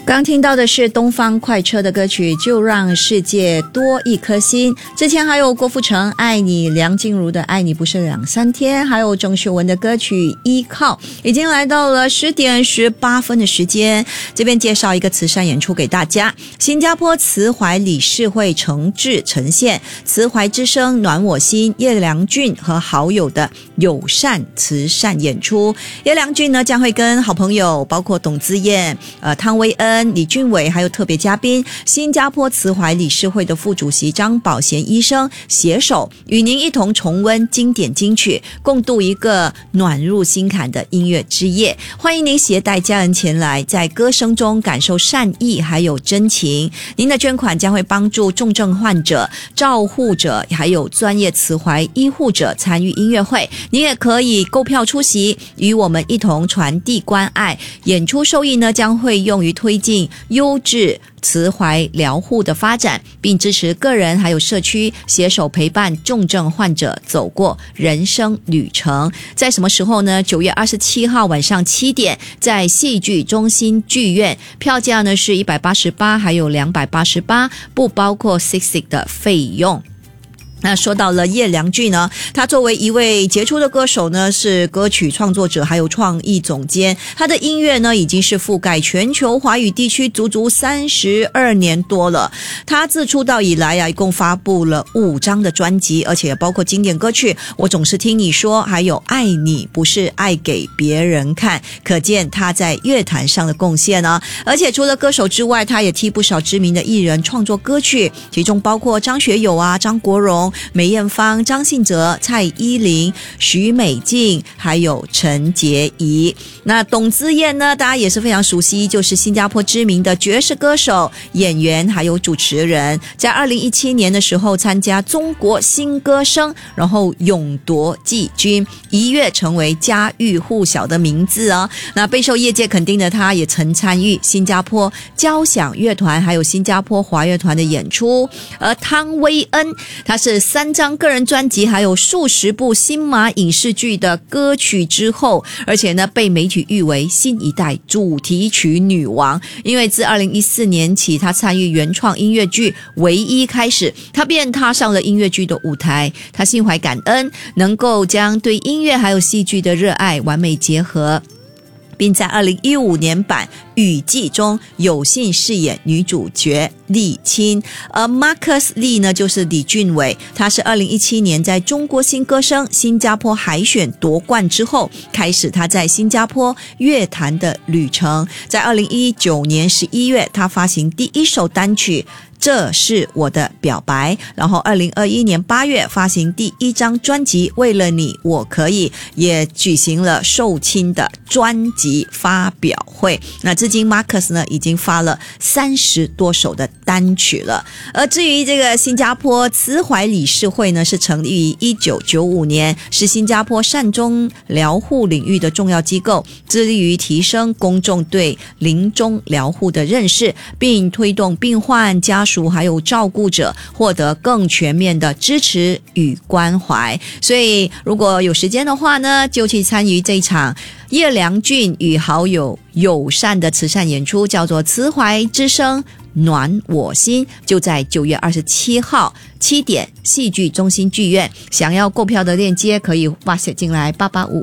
刚听到的是东方快车的歌曲就让世界多一颗心，之前还有郭富城爱你，梁静茹的爱你不是两三天，还有郑秀文的歌曲依靠。已经来到了10点18分的时间，这边介绍一个慈善演出给大家。新加坡慈怀理事会诚挚呈现慈怀之声暖我心叶良俊和好友的友善慈善演出。叶良俊呢将会跟好朋友包括董姿燕、汤威恩、李俊伟还有特别嘉宾新加坡慈怀理事会的副主席张宝贤医生携手与您一同重温经典金曲，共度一个暖入心坎的音乐之夜。欢迎您携带家人前来，在歌声中感受善意还有真情。您的捐款将会帮助重症患者、照护者还有专业慈怀医护者参与音乐会。您也可以购票出席，与我们一同传递关爱。演出收益呢将会用于推进优质慈怀疗护的发展，并支持个人还有社区携手陪伴重症患者走过人生旅程。在什么时候呢？9月27号晚上7点，在戏剧中心剧院，票价呢是188还有288，不包括 Sixig 的费用。那说到了叶良俊呢，他作为一位杰出的歌手呢，是歌曲创作者还有创意总监，他的音乐呢已经是覆盖全球华语地区足足32年多了。他自出道以来一共发布了5张的专辑，而且包括经典歌曲我总是听你说，还有爱你不是爱给别人看，可见他在乐坛上的贡献呢。而且除了歌手之外，他也替不少知名的艺人创作歌曲，其中包括张学友张国荣、梅艳芳、张信哲、蔡依林、许美静还有陈洁仪。那董姿燕呢，大家也是非常熟悉，就是新加坡知名的爵士歌手、演员还有主持人，在2017年的时候参加中国新歌声，然后勇夺季军，一跃成为家喻户晓的名字哦。那备受业界肯定的他，也曾参与新加坡交响乐团还有新加坡华乐团的演出。而汤威恩，他是3张个人专辑还有数十部新马影视剧的歌曲之后，而且呢被媒体誉为新一代主题曲女王。因为自2014年起，他参与原创音乐剧唯一开始，他便踏上了音乐剧的舞台。他心怀感恩，能够将对音乐还有戏剧的热爱完美结合，并在2015年版雨季中有幸饰演女主角丽青。而 Marcus Lee 呢就是李俊伟，他是2017年在中国新歌声新加坡海选夺冠之后，开始他在新加坡乐坛的旅程。在2019年11月，他发行第一首单曲这是我的表白，然后2021年8月发行第一张专辑为了你我可以，也举行了授亲的专辑发表会。那至今 Marcus 呢已经发了30多首的单曲了。而至于这个新加坡慈怀理事会呢，是成立于1995年，是新加坡善终疗护领域的重要机构，致力于提升公众对临终疗护的认识，并推动病患家属还有照顾者获得更全面的支持与关怀。所以如果有时间的话呢，就去参与这一场叶良俊与好友友善的慈善演出，叫做慈怀之声暖我心，就在9月27号7点戏剧中心剧院。想要购票的链接可以挖写进来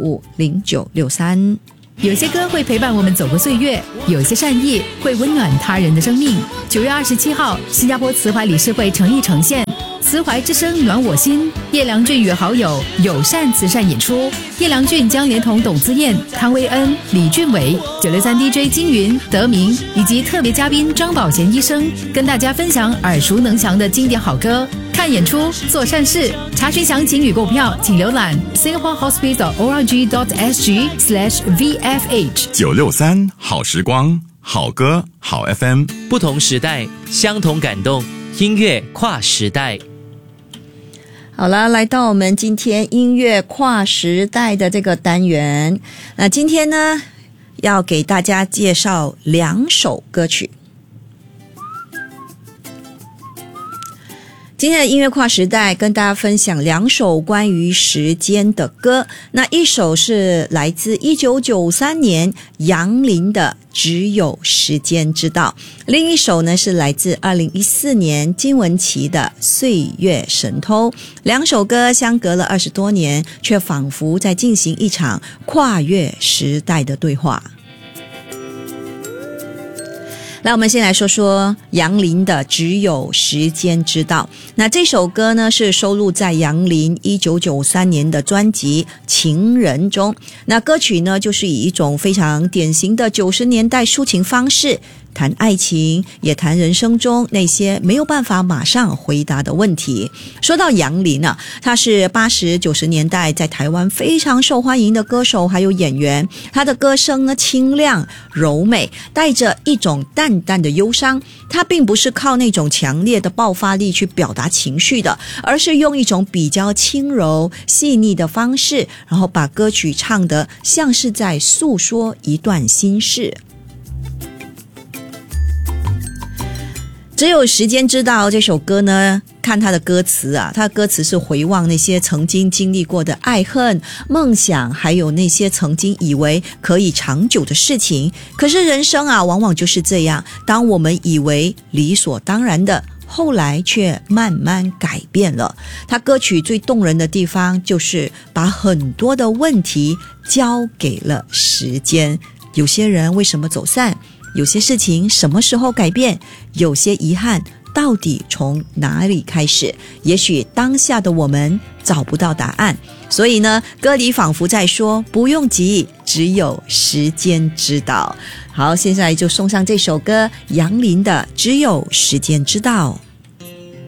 88550963。 有些歌会陪伴我们走过岁月，有些善意会温暖他人的生命。9月27号，新加坡慈怀理事会诚意呈现慈怀之声暖我心，叶良俊与好友友善慈善演出。叶良俊将连同董姿燕、汤威恩、李俊伟、963 DJ 金云、德明以及特别嘉宾张宝贤医生，跟大家分享耳熟能详的经典好歌。看演出，做善事。查询详情与购票，请浏览 singaporehospice.org.sg/VFH。 963好时光，好歌，好 FM。 不同时代，相同感动，音乐跨时代。 好了，来到我们今天音乐跨时代的这个单元。那今天呢，要给大家介绍2首歌曲。 今天的音乐跨时代跟大家分享2首关于时间的歌，那一首是来自1993年杨林的只有时间知道，另一首呢是来自2014年金玟岐的岁月神偷。2首歌相隔了20多年，却仿佛在进行一场跨越时代的对话。来，我们先来说说杨林的只有时间知道。那这首歌呢是收录在杨林1993年的专辑情人中，那歌曲呢就是以一种非常典型的90年代抒情方式，谈爱情，也谈人生中那些没有办法马上回答的问题。说到杨林啊，他是80、90年代在台湾非常受欢迎的歌手还有演员，他的歌声呢清亮柔美，带着一种淡淡的忧伤，他并不是靠那种强烈的爆发力去表达情绪的，而是用一种比较轻柔细腻的方式，然后把歌曲唱得像是在诉说一段心事。只有时间知道这首歌呢，看他的歌词啊，他的歌词是回望那些曾经经历过的爱恨、梦想，还有那些曾经以为可以长久的事情。可是人生啊，往往就是这样，当我们以为理所当然的，后来却慢慢改变了。他歌曲最动人的地方，就是把很多的问题交给了时间。有些人为什么走散？有些事情什么时候改变？有些遗憾到底从哪里开始？也许当下的我们找不到答案，所以呢，歌里仿佛在说不用急，只有时间知道。好，现在就送上这首歌，杨林的只有时间知道。